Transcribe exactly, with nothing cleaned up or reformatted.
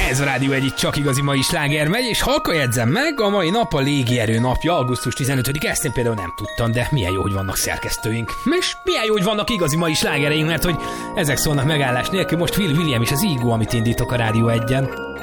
Ez a Rádió egy csak igazi mai sláger megy, és halka jegyzem meg, a mai nap a légierő napja, augusztus tizenötödike, ezt én például nem tudtam, de milyen jó, hogy vannak szerkesztőink. És milyen jó, hogy vannak igazi mai slágereink, mert hogy ezek szólnak megállás nélkül, most Will William és az Ego, amit indítok a Rádió egyen.